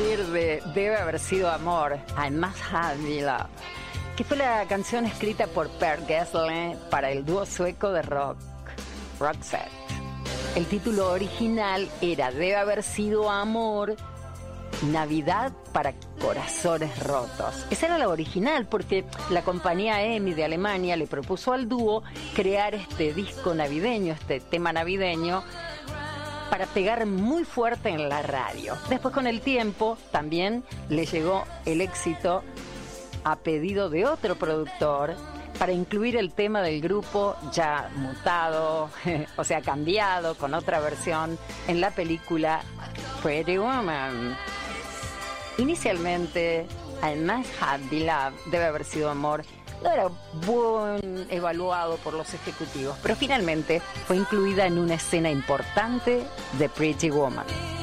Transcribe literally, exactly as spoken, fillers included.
decir de Debe haber sido amor, I Must Have Been Love, que fue la canción escrita por Per Gessle para el dúo sueco de rock, Roxette. El título original era Debe haber sido amor, Navidad para corazones rotos. Esa era la original porque la compañía EMI de Alemania le propuso al dúo crear este disco navideño, este tema navideño, para pegar muy fuerte en la radio. Después, con el tiempo, también le llegó el éxito a pedido de otro productor para incluir el tema del grupo ya mutado, o sea, cambiado, con otra versión, en la película Pretty Woman. Inicialmente, I Must Have Been Love, Debe haber sido amor, no era buen evaluado por los ejecutivos, pero finalmente fue incluida en una escena importante de Pretty Woman.